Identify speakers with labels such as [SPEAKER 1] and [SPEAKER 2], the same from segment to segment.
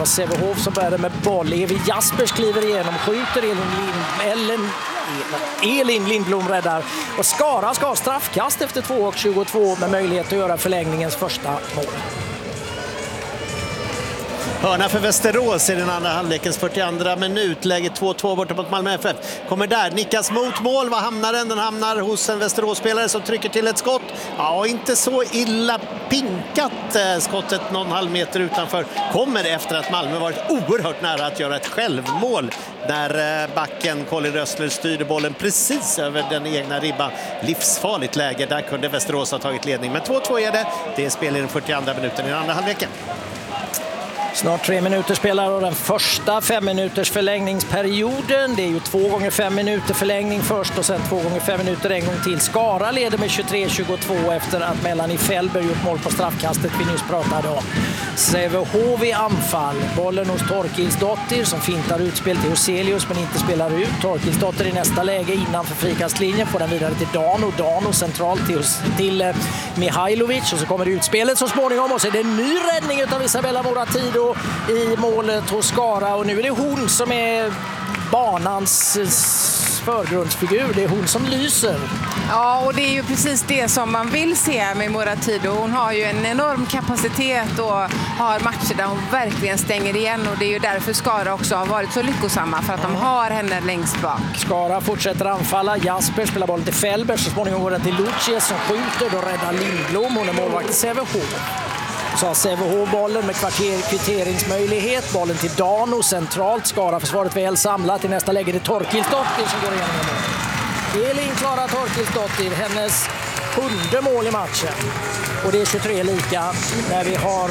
[SPEAKER 1] var Sävehof som började med boll. Evi Jaspers kliver igenom, skjuter Elin Lindblom räddar. Och Skara ska ha straffkast efter 2:22 med möjlighet att göra förlängningens första mål.
[SPEAKER 2] Hörna för Västerås i den andra halvlekens 42 minut. Läge 2-2 borta mot Malmö FF. Kommer där, nickas mot mål. Vad hamnar den? Den hamnar hos en Västerås-spelare som trycker till ett skott. Ja, inte så illa pinkat skottet någon halv meter utanför. Kommer efter att Malmö varit oerhört nära att göra ett självmål. Där backen Colin Rössler styrde bollen precis över den egna ribban. Livsfarligt läge, där kunde Västerås ha tagit ledning. Men 2-2 är det. Det är spel i den 42 minuten i den andra halvleken.
[SPEAKER 1] Snart 3 minuter spelar och den första 5 minuters förlängningsperioden. Det är ju 2 gånger 5 minuter förlängning först och sen 2 gånger 5 minuter en gång till. Skara leder med 23-22 efter att Melanie Fällberg gjort mål på straffkastet vi nyss pratade om. Sävehof i anfall. Bollen hos Torkilsdottir som fintar utspel till Huselius men inte spelar ut. Torkilsdottir i nästa läge innanför frikastlinjen. Får den vidare till Dano. Dano centralt till Mihailovic. Och så kommer utspelet så småningom. Och så är det en ny räddning av Isabella Moratido i målet hos Skara. Och nu är det hon som är banans förgrundsfigur. Det är hon som lyser.
[SPEAKER 3] Ja, och det är ju precis det som man vill se med Moratido. Hon har ju en enorm kapacitet och har matcher där hon verkligen stänger igen. Och det är ju därför Skara också har varit så lyckosamma. För att de har henne längst bak. Skara
[SPEAKER 1] fortsätter anfalla. Jasper spelar bollen till Fällberg. Så småningom går den till Lucius som skjuter. Då räddar Lindblom. Hon är målvakt i Sävehof. Så har Sävehof bollen med kvitteringsmöjlighet. Bollen till Dano centralt. Skara försvaret väl samlat. I nästa läge det Torkilsdottir som går igenom mål. Elin klarar Torkilsdottir. Hennes 7:e mål i matchen. Och det är 23 lika när vi har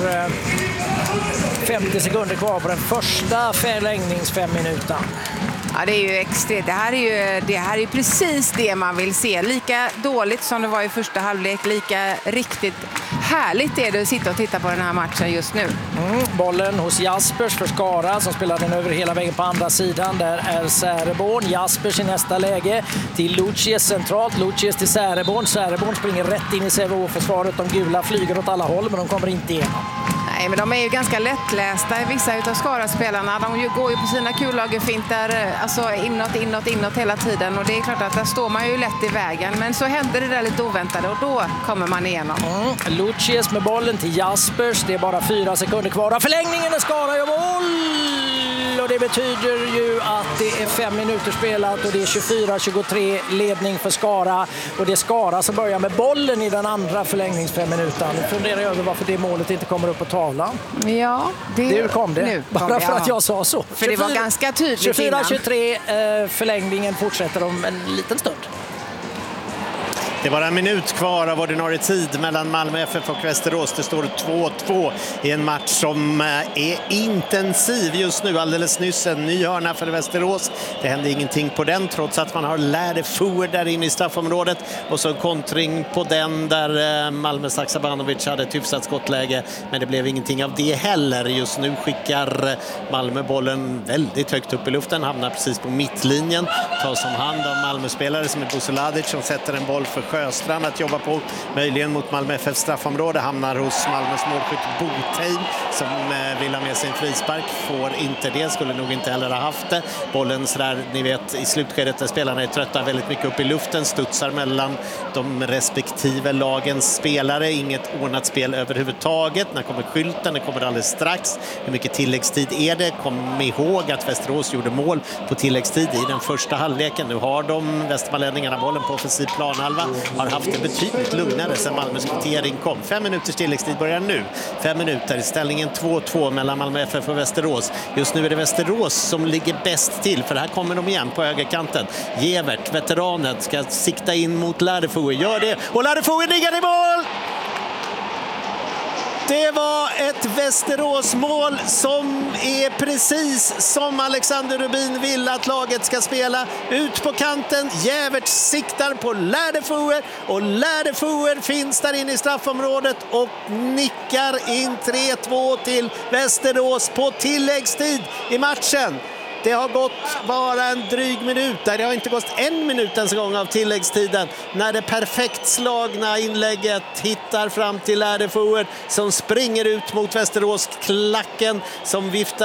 [SPEAKER 1] 50 sekunder kvar på den första förlängnings 5 minuter.
[SPEAKER 3] Ja, det är ju extremt. Det här är precis det man vill se. Lika dåligt som det var i första halvlek, lika riktigt härligt är det att sitta och titta på den här matchen just nu.
[SPEAKER 1] Bollen hos Jaspers för Skara som spelar den över hela vägen på andra sidan. Där är Säreborn. Jaspers i nästa läge till Lucius centralt. Lucius till Säreborn. Säreborn springer rätt in i Sävehof-försvaret. De gula flyger åt alla håll men de kommer inte igenom.
[SPEAKER 3] Nej, men de är ju ganska lättlästa, vissa utav Skara-spelarna. De går ju på sina kullagerfintar, alltså inåt hela tiden. Och det är klart att där står man ju lätt i vägen. Men så händer det där lite oväntade och då kommer man igenom.
[SPEAKER 1] Lucius med bollen till Jaspers. Det är bara 4 sekunder kvar av förlängningen. Skara gör mål! Och det betyder ju att det är 5 minuter spelat och det är 24-23 ledning för Skara. Och det är Skara som börjar med bollen i den andra förlängningsfemminuten. Nu funderar jag över varför det målet inte kommer upp på tavlan.
[SPEAKER 3] Ja,
[SPEAKER 1] det kom det.
[SPEAKER 3] Nu
[SPEAKER 1] kom bara för att jag sa så.
[SPEAKER 3] För 24, det var ganska tydligt
[SPEAKER 1] 24-23 förlängningen fortsätter om en liten stund.
[SPEAKER 2] Det är bara en minut kvar av ordinarie tid mellan Malmö FF och Västerås. Det står 2-2 i en match som är intensiv just nu. Alldeles nyss en ny hörna för Västerås. Det hände ingenting på den trots att man har Lärde Fuer där inne i straffområdet. Och så en kontring på den där Malmö Saksabanovic hade ett hyfsat skottläge. Men det blev ingenting av det heller. Just nu skickar Malmö bollen väldigt högt upp i luften. Hamnar precis på mittlinjen. Tas om hand av Malmö-spelare som är Busuladic som sätter en boll för Sjöstrand att jobba på, möjligen mot Malmö FF straffområde, hamnar hos Malmös målskytt Botheim som vill ha med sin frispark, får inte det, skulle nog inte heller ha haft det. Bollen sådär, ni vet, i slutskedet där spelarna är trötta väldigt mycket upp i luften, studsar mellan de respektive lagens spelare, inget ordnat spel överhuvudtaget. När kommer skylten? Det kommer alldeles strax. Hur mycket tilläggstid är det? Kom ihåg att Västerås gjorde mål på tilläggstid i den första halvleken. Nu har de västmanlänningarna bollen på offensiv planhalva, har haft det betydligt lugnare sedan Malmös kvittering kom. 5 minuters tilläggstid börjar nu. 5 minuter. Ställningen 2-2 mellan Malmö FF och Västerås. Just nu är det Västerås som ligger bäst till, för här kommer de igen på högerkanten. Gevert, veteranen, ska sikta in mot Lärde Fuer. Gör det. Och Lärde Fuer ligger i mål! Det var ett Västerås-mål som är precis som Alexander Rubin vill att laget ska spela. Ut på kanten, Gevert siktar på Lärde Fuer och Lärde Fuer finns där inne i straffområdet och nickar in 3-2 till Västerås på tilläggstid i matchen. Det har gått bara en dryg minut där. Det har inte gått en minut ens gång av tilläggstiden när det perfekt slagna inlägget hittar fram till Lärde Fuer som springer ut mot Västerås-klacken som viftar